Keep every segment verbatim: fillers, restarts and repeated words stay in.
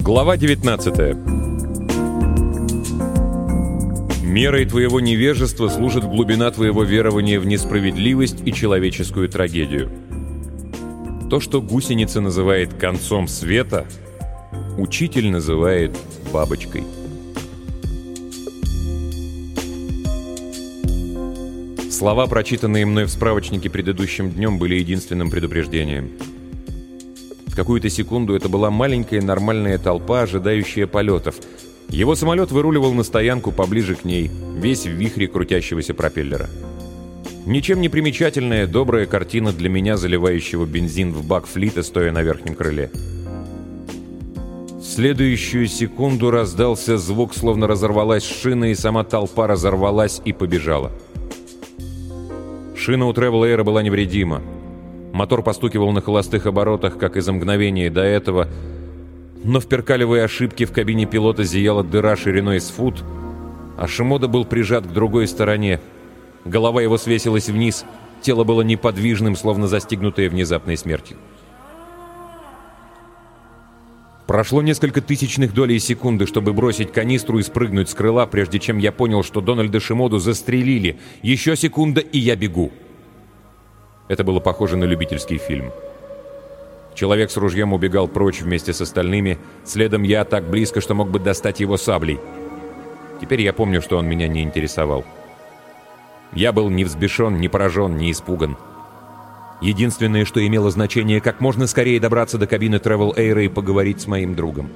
Глава девятнадцатая. Мерой твоего невежества служит глубина твоего верования в несправедливость и человеческую трагедию. То, что гусеница называет концом света, учитель называет бабочкой. Слова, прочитанные мной в справочнике предыдущим днем, были единственным предупреждением. В какую-то секунду это была маленькая нормальная толпа, ожидающая полетов. Его самолет выруливал на стоянку поближе к ней, весь в вихре крутящегося пропеллера. Ничем не примечательная, добрая картина для меня, заливающего бензин в бак флита, стоя на верхнем крыле. В следующую секунду раздался звук, словно разорвалась шина, и сама толпа разорвалась и побежала. Шина у Travel Air была невредима. Мотор постукивал на холостых оборотах, как и за мгновение до этого, но в перкалевой ошибке в кабине пилота зияла дыра шириной с фут, а Шимода был прижат к другой стороне. Голова его свесилась вниз, тело было неподвижным, словно застигнутое внезапной смертью. Прошло несколько тысячных долей секунды, чтобы бросить канистру и спрыгнуть с крыла, прежде чем я понял, что Дональда Шимоду застрелили. Еще секунда, и я бегу. Это было похоже на любительский фильм. Человек с ружьем убегал прочь вместе с остальными, следом я так близко, что мог бы достать его саблей. Теперь я помню, что он меня не интересовал. Я был не взбешен, не поражен, не испуган. Единственное, что имело значение, как можно скорее добраться до кабины Travel Air и поговорить с моим другом.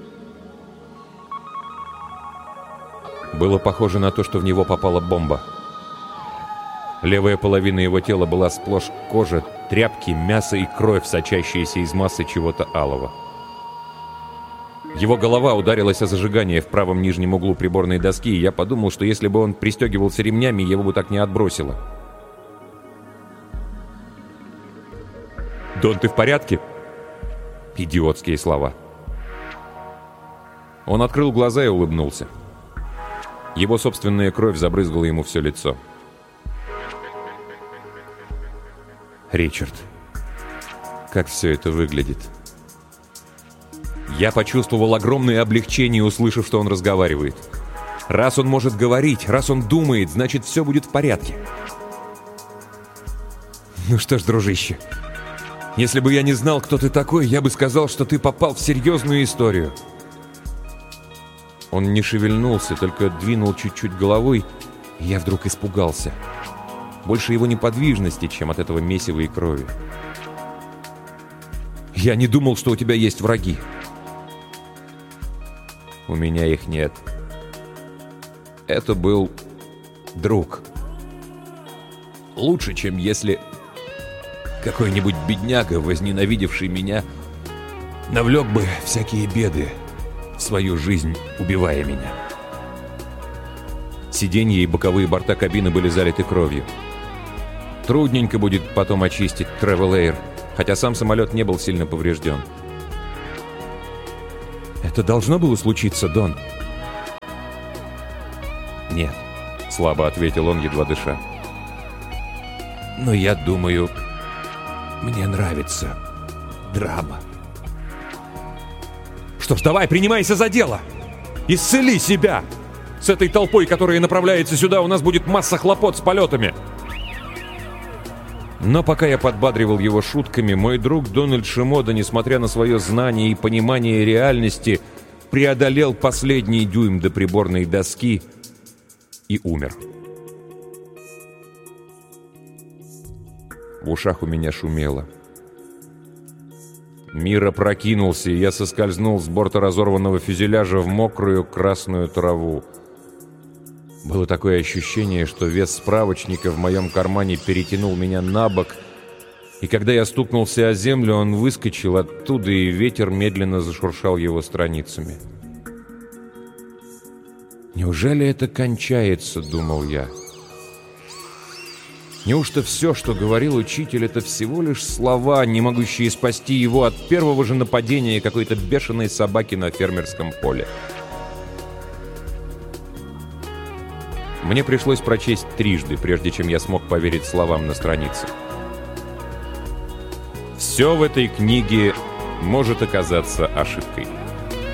Было похоже на то, что в него попала бомба. Левая половина его тела была сплошь кожа, тряпки, мясо и кровь, сочащиеся из массы чего-то алого. Его голова ударилась о зажигание в правом нижнем углу приборной доски, и я подумал, что если бы он пристегивался ремнями, его бы так не отбросило. «Дон, ты в порядке?» Идиотские слова. Он открыл глаза и улыбнулся. Его собственная кровь забрызгала ему все лицо. «Ричард, как все это выглядит?» Я почувствовал огромное облегчение, услышав, что он разговаривает. Раз он может говорить, раз он думает, значит, все будет в порядке. «Ну что ж, дружище, если бы я не знал, кто ты такой, я бы сказал, что ты попал в серьезную историю». Он не шевельнулся, только двинул чуть-чуть головой, и я вдруг испугался. Больше его неподвижности, чем от этого месива и крови. «Я не думал, что у тебя есть враги». «У меня их нет». Это был друг. Лучше, чем если какой-нибудь бедняга, возненавидевший меня, навлек бы всякие беды в свою жизнь, убивая меня. Сиденья и боковые борта кабины были залиты кровью. Трудненько будет потом очистить Travel Air, хотя сам самолет не был сильно поврежден. «Это должно было случиться, Дон?» «Нет», — слабо ответил он, едва дыша. «Но я думаю, мне нравится драма». «Что ж, давай, принимайся за дело! Исцели себя! С этой толпой, которая направляется сюда, у нас будет масса хлопот с полетами!» Но пока я подбадривал его шутками, мой друг Дональд Шимода, несмотря на свое знание и понимание реальности, преодолел последний дюйм до приборной доски и умер. В ушах у меня шумело. Мир опрокинулся, и я соскользнул с борта разорванного фюзеляжа в мокрую красную траву. Было такое ощущение, что вес справочника в моем кармане перетянул меня на бок, и когда я стукнулся о землю, он выскочил оттуда, и ветер медленно зашуршал его страницами. «Неужели это кончается?» — думал я. «Неужто все, что говорил учитель, это всего лишь слова, не могущие спасти его от первого же нападения какой-то бешеной собаки на фермерском поле?» Мне пришлось прочесть трижды, прежде чем я смог поверить словам на странице. Все в этой книге может оказаться ошибкой.